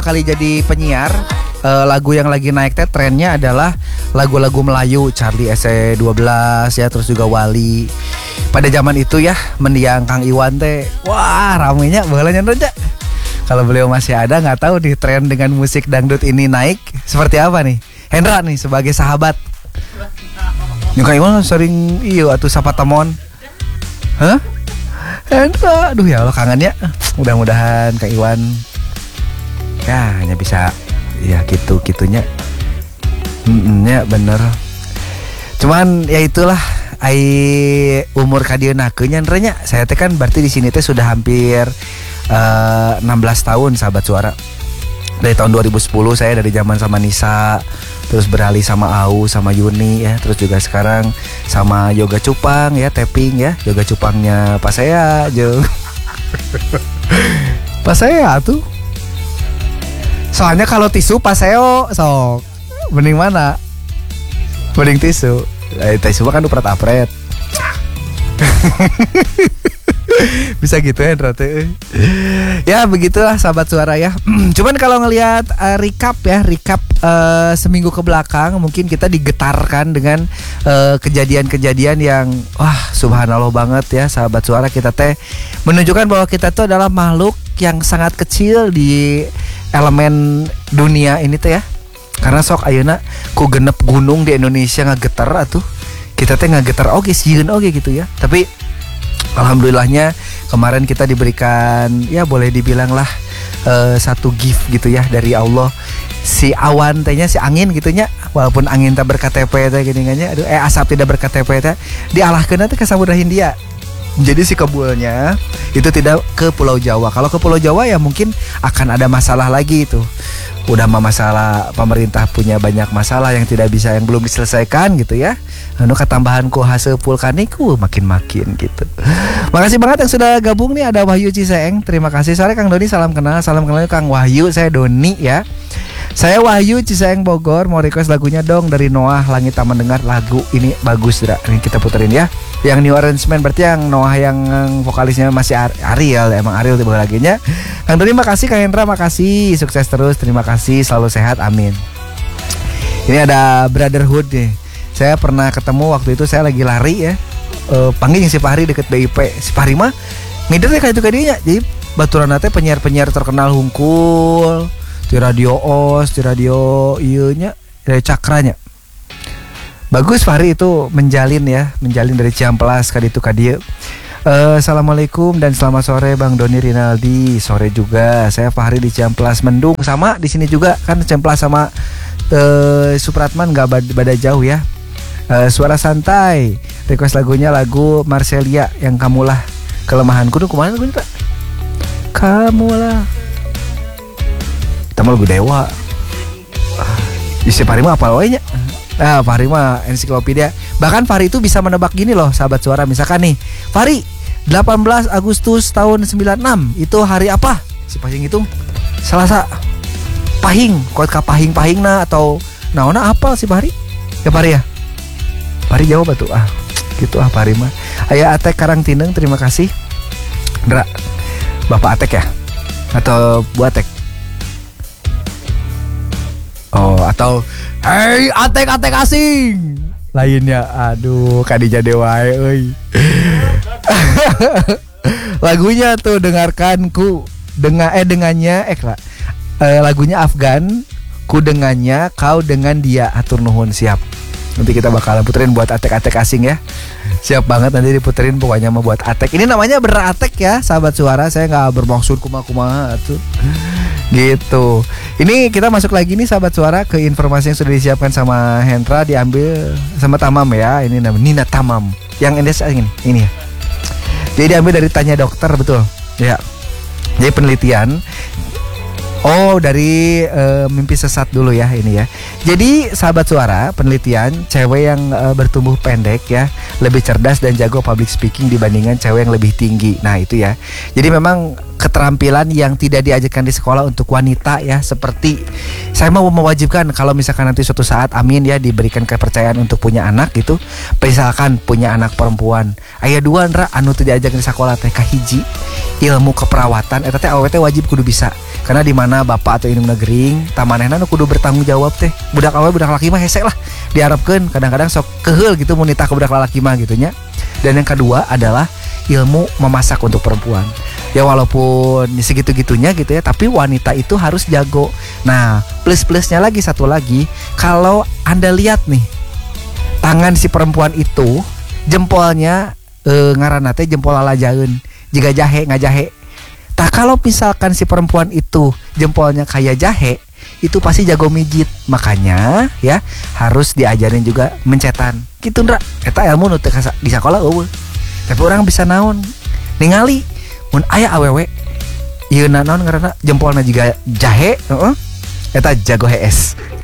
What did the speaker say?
kali jadi penyiar, lagu yang lagi naik teh trennya adalah lagu-lagu Melayu, Charlie SC12 ya, terus juga Wali. Pada zaman itu ya, mendiang Kang Iwan teh, wah ramenya bolanya aja. Kalau beliau masih ada, nggak tahu nih tren dengan musik dangdut ini naik seperti apa nih. Hendra nih sebagai sahabat. Yang Kang Iwan sering atuh sapa temon. Hah? Hendra, aduh ya Allah kangen ya. Mudah-mudahan Kang Iwan ya hanya bisa ya gitu-gitunya. Ya bener. Cuman ya itulah umur kadieu nakeun nya. Saya teh kan berarti di sini teh sudah hampir 16 tahun sahabat suara. Dari tahun 2010 saya dari zaman sama Nisa, terus beralih sama Au, sama Yuni ya, terus juga sekarang sama Yoga Cupang ya, tapping ya, Yoga Cupangnya pas saya jeung pas saya tuh. Soalnya kalau tisu paseo sok mending mana? Mending tisu. Tisu kan upret-apret. Bisa gitu ya Drote. Ya begitulah sahabat suara ya. Cuman kalau ngelihat recap seminggu ke belakang, mungkin kita digetarkan dengan kejadian-kejadian yang wah subhanallah banget ya sahabat suara. Kita teh menunjukkan bahwa kita tuh adalah makhluk yang sangat kecil di elemen dunia ini teh ya. Karena sok ayeuna ku genep gunung di Indonesia ngageter atuh. Kita teh ngageter oge sieun oge gitu ya. Tapi alhamdulillahnya kemarin kita diberikan ya boleh dibilang lah satu gift gitu ya dari Allah. Si awan tehnya si angin gitunya, walaupun angin tak berKTP teh geuningannya, aduh asap tidak berKTP teh dialahkeun teh ke Samudra Hindia. Jadi si kabulnya itu tidak ke Pulau Jawa. Kalau ke Pulau Jawa ya mungkin akan ada masalah lagi itu. Udah mah masalah pemerintah punya banyak masalah yang tidak bisa, yang belum diselesaikan gitu ya. Anu ketambahan ku hasil vulkanik makin-makin gitu. Makasih banget yang sudah gabung nih, ada Wahyu Ciseeng. Terima kasih. Sore Kang Doni, salam kenal Kang Wahyu. Saya Doni ya. Saya Wahyu Ciseeng Bogor, mau request lagunya dong dari Noah, Langit Tak Mendengar. Lagu ini bagus Dra. Ini kita puterin ya. Yang new arrangement berarti yang Noah yang vokalisnya masih Ariel, emang Ariel tiba lagunya. Kang Doni makasih, Kang Hendra makasih, sukses terus, terima kasih, selalu sehat, amin. Ini ada Brotherhood nih. Saya pernah ketemu waktu itu saya lagi lari ya. Panggil si Fahri deket BIP. Si Fahri mah ngider kayak itu kadinya. Jadi baturan teh penyiar-penyiar terkenal hungkul. Di radio OS, di radio nya dari Cakranya. Bagus Fahri itu menjalin dari Ciamplas kaditu kadieu. Assalamualaikum dan selamat sore Bang Doni Rinaldi. Sore juga. Saya Fahri di Ciamplas Mendung. Sama di sini juga kan Ciamplas sama Supratman enggak beda jauh ya. Suara santai. Request lagunya lagu Marcelia yang Kamulah Kelemahanku. Kumaha lagunya tak? Kamulah. Lagu Dewa. Isi Fahri mah apa wae nya? Fahri mah ensiklopedia. Bahkan Fahri itu bisa menebak gini loh sahabat suara. Misalkan nih Fahri 18 Agustus tahun 96 itu hari apa? Si Pahing itu Selasa. Pahing, kuat ka pahing-pahingna atau naonna apa si Fahri? Ya Fahri ya? Fahri jawab atuh gitu Fahri mah. Aya Atek Karangtineng, terima kasih. Dra. Bapak Atek ya? Atau Bu Atek? Oh, atau hey Atek asing lainnya. Aduh kadija dewae euy. Lagunya tuh dengarkan ku dengannya lagunya Afgan, ku dengannya, kau dengan dia. Atur nuhun, siap. Nanti kita bakal puterin buat Atek asing ya. Siap banget nanti diputerin pokoknya mah buat Atek. Ini namanya bener Atek ya sahabat suara. Saya gak bermaksud kumaha tuh. Gitu. Ini kita masuk lagi nih sahabat suara ke informasi yang sudah disiapkan sama Hendra, diambil sama Tamam ya. Ini namanya Nina Tamam. Yang ini ya. Jadi diambil dari Tanya Dokter, betul. Ya. Jadi penelitian dari mimpi sesat dulu ya ini ya. Jadi sahabat suara, penelitian cewek yang bertumbuh pendek ya lebih cerdas dan jago public speaking dibandingkan cewek yang lebih tinggi. Nah itu ya. Jadi memang keterampilan yang tidak diajarkan di sekolah untuk wanita ya, seperti saya mau mewajibkan kalau misalkan nanti suatu saat amin ya diberikan kepercayaan untuk punya anak gitu. Misalkan punya anak perempuan, aya dua anu teu diajarkan di sekolah teh kahiji ilmu keperawatan eta teh awet wajib kudu bisa. Karena di mana bapak atau indungna gering, tamanehna nu kudu bertanggung jawab teh. Budak awewe budak laki mah hese lah. Diharapkeun kadang-kadang sok keheul gitu mun nitah ke budak laki mah gitu nya. Dan yang kedua adalah ilmu memasak untuk perempuan. Ya walaupun segitu-gitunya gitu ya, tapi wanita itu harus jago. Nah, plus-plusnya lagi satu lagi, kalau Anda lihat nih tangan si perempuan itu, jempolnya ngaranna teh jempol lalajaeun, jiga jahe ngajahe. Tah kalau misalkan si perempuan itu jempolnya kayak jahe, itu pasti jago mijit. Makanya ya harus diajarin juga mencetan. Gitu ndra, eta ilmu nu teu di sekolah eueuh. Tapi orang bisa naon ningali mun aya awewe ieu naon ngaranna jempolna jiga jahe, eta jago HS.